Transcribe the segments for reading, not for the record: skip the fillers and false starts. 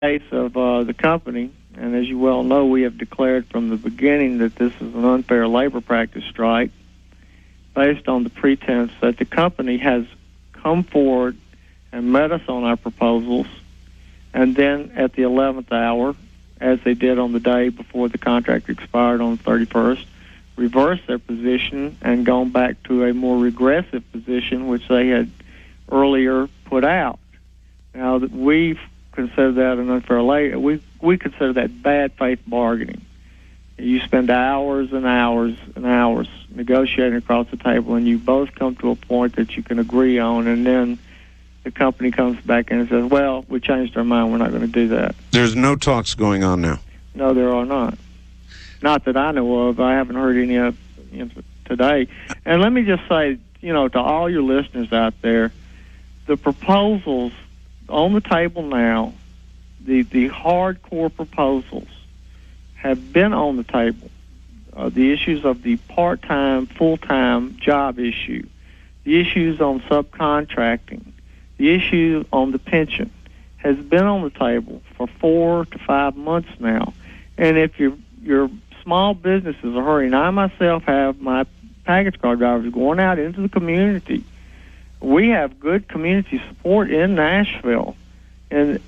case of the company, and as you well know, we have declared from the beginning that this is an unfair labor practice strike based on the pretense that the company has come forward and met us on our proposals, and then at the 11th hour, as they did on the day before the contract expired on the 31st, reversed their position and gone back to a more regressive position which they had earlier put out. Now, we consider that an unfair labor. We consider that bad faith bargaining. You spend hours and hours and hours negotiating across the table, and you both come to a point that you can agree on, and then the company comes back in and says, well, we changed our mind, we're not going to do that. There's no talks going on now? No, there are not. Not that I know of. I haven't heard any of today. And let me just say, to all your listeners out there, the proposals on the table now, the hardcore proposals, have been on the table. The issues of the part-time, full-time job issue, the issues on subcontracting, the issue on the pension has been on the table for 4 to 5 months now. And if your small businesses are hurrying, I myself have my package car drivers going out into the community. We have good community support in Nashville. And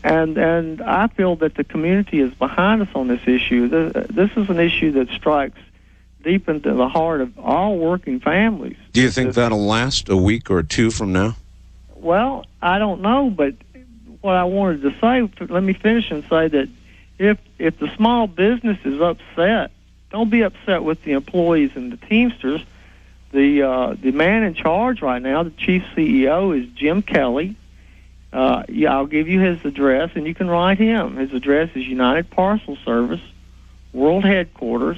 I feel that the community is behind us on this issue. This is an issue that strikes deep into the heart of all working families. Do you think that'll last a week or two from now? Well, I don't know, but what I wanted to say, let me finish and say that if the small business is upset, don't be upset with the employees and the Teamsters. The man in charge right now, the chief CEO, is Jim Kelly. I'll give you his address, and you can write him. His address is United Parcel Service, World Headquarters,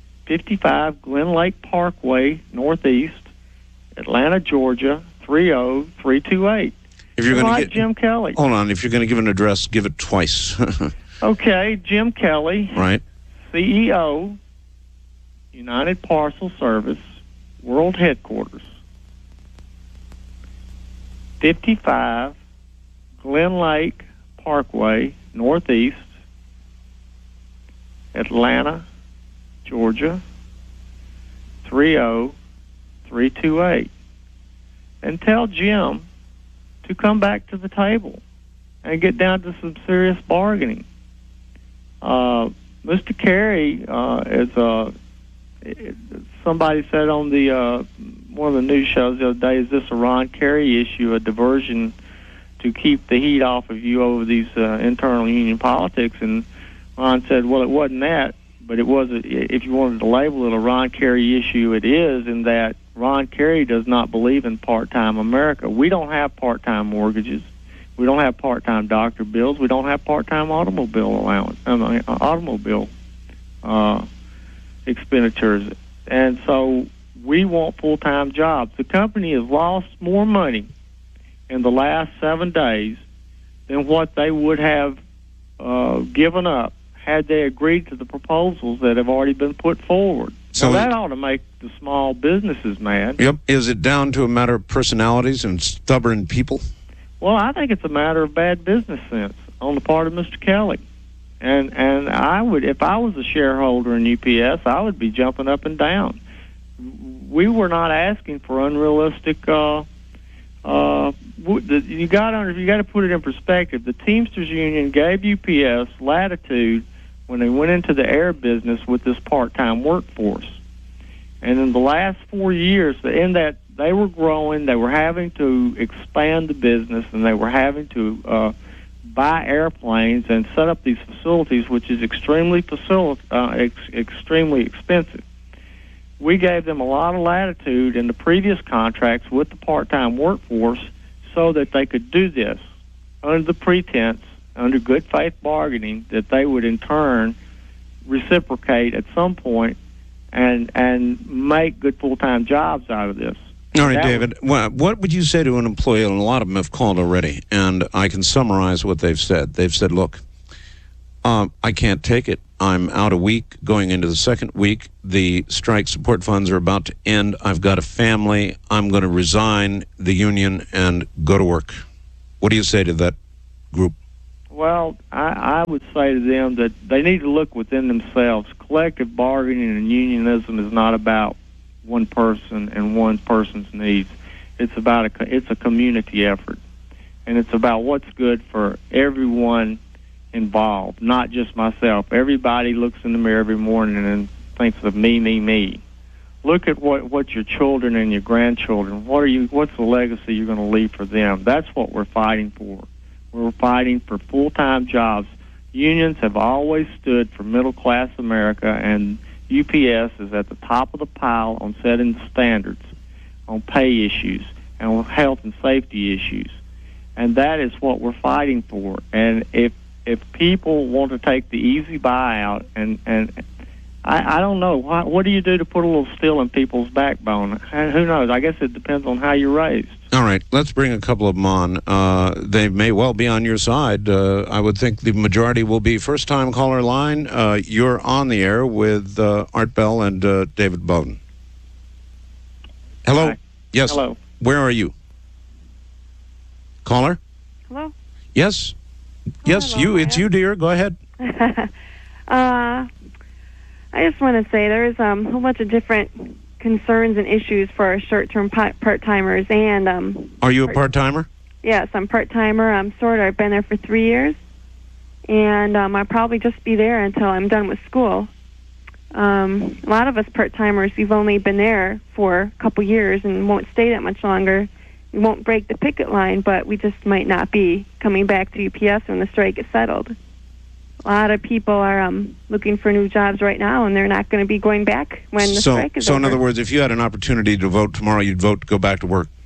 55 Glen Lake Parkway, Northeast, Atlanta, Georgia, 30328. If you're going to get Jim Kelly. Hold on. If you're going to give an address, give it twice. Okay, Jim Kelly. Right. CEO, United Parcel Service, World Headquarters, 55 Glen Lake Parkway, Northeast, Atlanta, Georgia, 30328. And tell Jim to come back to the table and get down to some serious bargaining. Mr. Kerry, as somebody said on the one of the news shows the other day, is this a Ron Kerry issue, a diversion to keep the heat off of you over these internal union politics? And Ron said, well, it wasn't that, but it was, if you wanted to label it a Ron Kerry issue, it is, in that Ron Kerry does not believe in part-time America. We don't have part-time mortgages. We don't have part-time doctor bills. We don't have part-time automobile expenditures. And so we want full-time jobs. The company has lost more money in the last 7 days than what they would have given up had they agreed to the proposals that have already been put forward. So that ought to make the small businesses mad. Yep. Is it down to a matter of personalities and stubborn people? Well, I think it's a matter of bad business sense on the part of Mr. Kelly. And I would, if I was a shareholder in UPS, I would be jumping up and down. We were not asking for unrealistic. You got to put it in perspective. The Teamsters Union gave UPS latitude when they went into the air business with this part-time workforce. And in the last 4 years, in that they were growing, they were having to expand the business, and they were having to buy airplanes and set up these facilities, which is extremely expensive. We gave them a lot of latitude in the previous contracts with the part-time workforce so that they could do this under the pretense, under good faith bargaining, that they would in turn reciprocate at some point and make good full-time jobs out of this. All right, David, what would you say to an employee, and a lot of them have called already, and I can summarize what they've said. They've said, look, I can't take it. I'm out a week, going into the second week. The strike support funds are about to end. I've got a family. I'm going to resign the union and go to work. What do you say to that group? Well, I would say to them that they need to look within themselves. Collective bargaining and unionism is not about one person and one person's needs. It's about it's a community effort, and it's about what's good for everyone involved, not just myself. Everybody looks in the mirror every morning and thinks of me, me, me. Look at what your children and your grandchildren. What's the legacy you're going to leave for them? That's what we're fighting for. We're fighting for full-time jobs. Unions have always stood for middle-class America, and UPS is at the top of the pile on setting the standards on pay issues and on health and safety issues. And that is what we're fighting for. And if people want to take the easy buyout, and I don't know, what do you do to put a little steel in people's backbone? Who knows? I guess it depends on how you're raised. All right, let's bring a couple of them on. They may well be on your side. I would think the majority will be first-time caller line. You're on the air with Art Bell and David Bowden. Hello? Hi. Yes. Hello. Where are you? Caller? Hello? Yes. Yes, hello, you. It's you, dear. Go ahead. I just want to say there's a whole bunch of different concerns and issues for our short-term part-timers. And Are you a part-timer? Yes, I'm part-timer. I've been there for 3 years, and I'll probably just be there until I'm done with school. A lot of us part-timers, we've only been there for a couple years and won't stay that much longer. We won't break the picket line, but we just might not be coming back to UPS when the strike gets settled. A lot of people are looking for new jobs right now, and they're not going to be going back when the strike is over. So, in other words, if you had an opportunity to vote tomorrow, you'd vote to go back to work?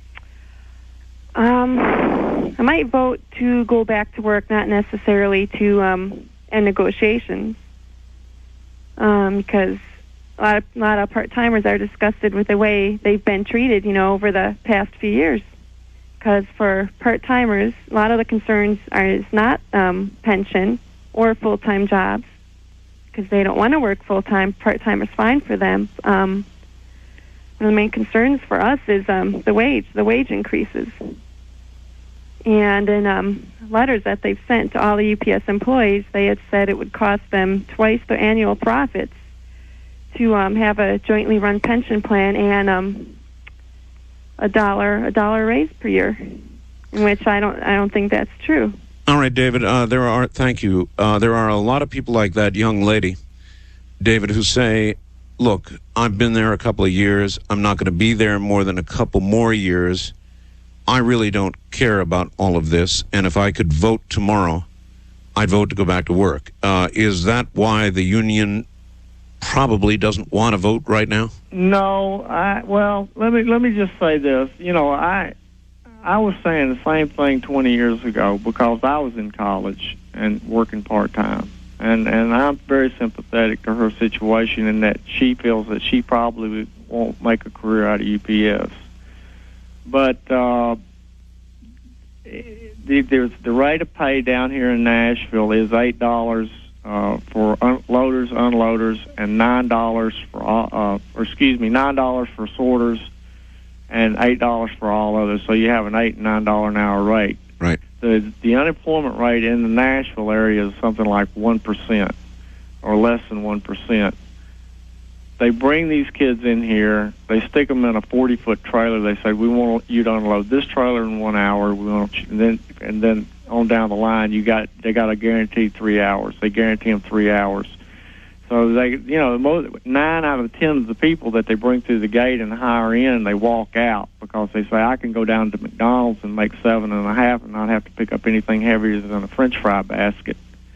I might vote to go back to work, not necessarily to end negotiations, because a lot of part-timers are disgusted with the way they've been treated, over the past few years. Because for part-timers, a lot of the concerns is not pension or full-time jobs, because they don't want to work full-time. Part-time is fine for them. One of the main concerns for us is the wage increases. And in letters that they've sent to all the UPS employees, they had said it would cost them twice their annual profits to have a jointly run pension plan and a dollar raise per year, in which I don't think that's true. All right, David. Thank you. There are a lot of people like that young lady, David, who say, "Look, I've been there a couple of years. I'm not going to be there more than a couple more years. I really don't care about all of this. And if I could vote tomorrow, I'd vote to go back to work." Is that why the union probably doesn't want to vote right now? No, well, let me just say this. I was saying the same thing 20 years ago because I was in college and working part-time. And I'm very sympathetic to her situation in that she feels that she probably won't make a career out of UPS. But there's the rate of pay down here in Nashville is $8 for loaders, unloaders, and $9 for sorters, and $8 for all others. So you have an $8 and $9 an hour rate. Right. The unemployment rate in the Nashville area is something like 1% or less than 1%. They bring these kids in here. They stick them in a 40-foot trailer. They say, "We want you to unload this trailer in 1 hour." We want you, and then on down the line, they got a guaranteed 3 hours. They guarantee them 3 hours. So 9 out of 10 of the people that they bring through the gate and hire in, they walk out because they say, "I can go down to McDonald's and make $7.50 and not have to pick up anything heavier than a French fry basket."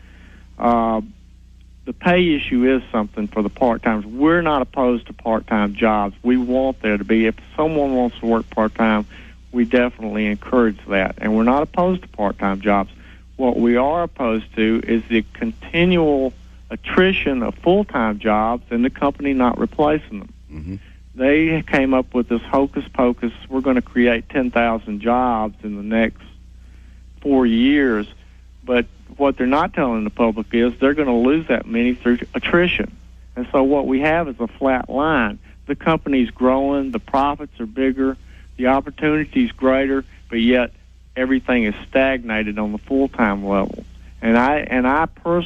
The pay issue is something for the part-timers. We're not opposed to part-time jobs. We want there to be. If someone wants to work part-time, we definitely encourage that. And we're not opposed to part-time jobs. What we are opposed to is the continual attrition of full-time jobs and the company not replacing them. Mm-hmm. They came up with this hocus-pocus, we're going to create 10,000 jobs in the next 4 years, but what they're not telling the public is they're going to lose that many through attrition. And so what we have is a flat line. The company's growing, the profits are bigger, the opportunity's greater, but yet everything is stagnated on the full-time level. And I personally